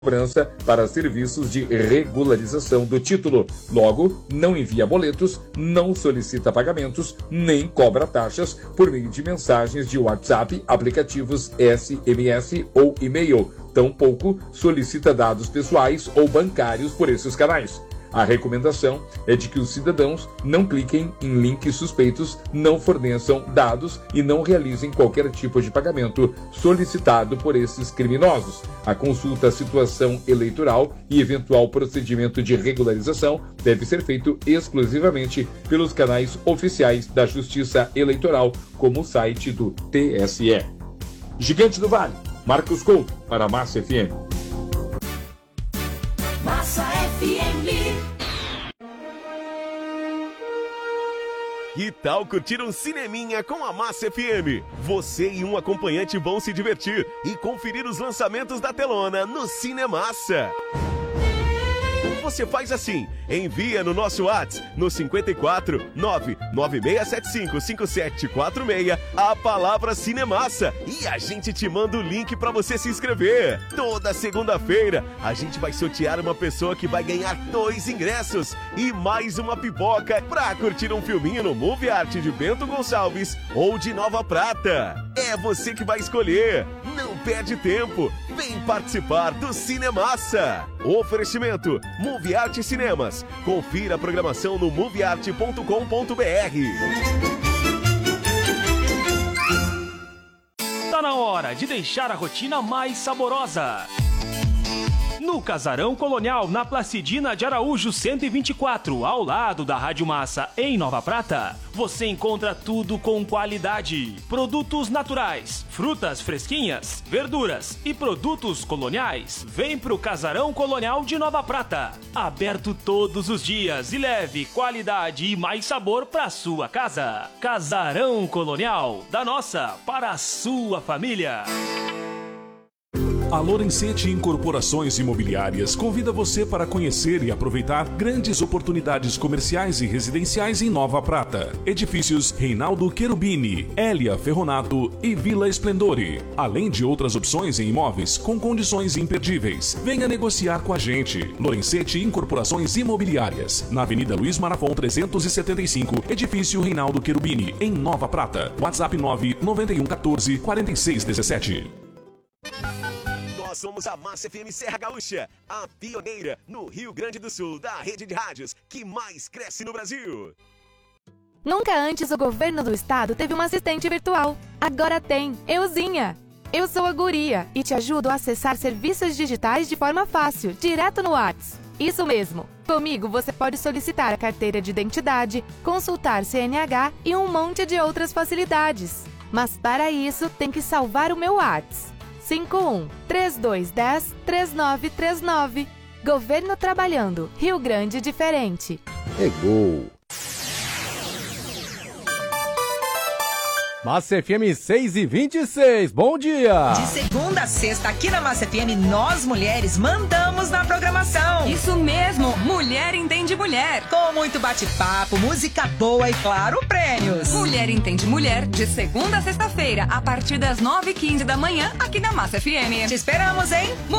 cobrança para serviços de regularização do título. Logo, não envia boletos, não solicita pagamentos, nem cobra taxas por meio de mensagens de WhatsApp, aplicativos SMS ou e-mail. Tampouco solicita dados pessoais ou bancários por esses canais. A recomendação é de que os cidadãos não cliquem em links suspeitos, não forneçam dados e não realizem qualquer tipo de pagamento solicitado por esses criminosos. A consulta à situação eleitoral e eventual procedimento de regularização deve ser feito exclusivamente pelos canais oficiais da Justiça Eleitoral, como o site do TSE. Gigante do Vale, Marcos Couto, para a Massa FM. Massa FM. Que tal curtir um cineminha com a Massa FM? Você e um acompanhante vão se divertir e conferir os lançamentos da telona no Cinemassa. Você faz assim, envia no nosso WhatsApp no 54 99675 5746 a palavra Cinemassa e a gente te manda o link para você se inscrever. Toda segunda-feira a gente vai sortear uma pessoa que vai ganhar 2 ingressos e mais uma pipoca para curtir um filminho no Movie Art de Bento Gonçalves ou de Nova Prata. É você que vai escolher. Não perde tempo. Vem participar do Cinemassa. Oferecimento Movie Art Cinemas. Confira a programação no movieart.com.br. Tá na hora de deixar a rotina mais saborosa. No Casarão Colonial, na Placidina de Araújo 124, ao lado da Rádio Massa, em Nova Prata, você encontra tudo com qualidade. Produtos naturais, frutas fresquinhas, verduras e produtos coloniais. Vem pro Casarão Colonial de Nova Prata. Aberto todos os dias e leve qualidade e mais sabor pra sua casa. Casarão Colonial, da nossa para a sua família. A Lorenzetti Incorporações Imobiliárias convida você para conhecer e aproveitar grandes oportunidades comerciais e residenciais em Nova Prata. Edifícios Reinaldo Cherubini, Hélia Ferronato e Vila Esplendore. Além de outras opções em imóveis com condições imperdíveis. Venha negociar com a gente. Lorenzetti Incorporações Imobiliárias, na Avenida Luiz Marafon 375, Edifício Reinaldo Cherubini, em Nova Prata. WhatsApp 99114 4617. Nós somos a Massa FM Serra Gaúcha, a pioneira no Rio Grande do Sul da rede de rádios que mais cresce no Brasil. Nunca antes o governo do estado teve uma assistente virtual. Agora tem, Euzinha. Eu sou a Guria e te ajudo a acessar serviços digitais de forma fácil, direto no WhatsApp. Isso mesmo. Comigo você pode solicitar a carteira de identidade, consultar CNH e um monte de outras facilidades. Mas para isso tem que salvar o meu WhatsApp. 51-3210-3939. Governo trabalhando. Rio Grande diferente. É gol. Massa FM 6h26, bom dia! De segunda a sexta, aqui na Massa FM, nós mulheres mandamos na programação. Isso mesmo, Mulher Entende Mulher. Com muito bate-papo, música boa e, claro, prêmios. Mulher Entende Mulher, de segunda a sexta-feira, a partir das 9h15 da manhã, aqui na Massa FM. Te esperamos, hein?